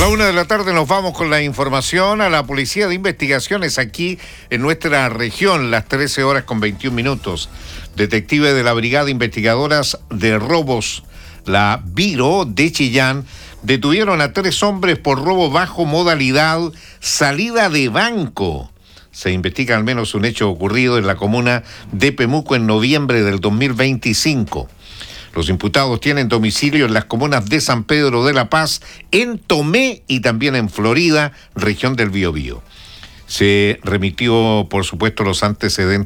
la 1 de la tarde nos vamos con la información a la Policía de Investigaciones aquí en nuestra región, las 13:21. Detectives de la Brigada Investigadoras de Robos, la Biro de Chillán, detuvieron a 3 hombres por robo bajo modalidad salida de banco. Se investiga al menos un hecho ocurrido en la comuna de Pemuco en noviembre del 2025. Los imputados tienen domicilio en las comunas de San Pedro de la Paz, en Tomé y también en Florida, región del Biobío. Se remitió, por supuesto, los antecedentes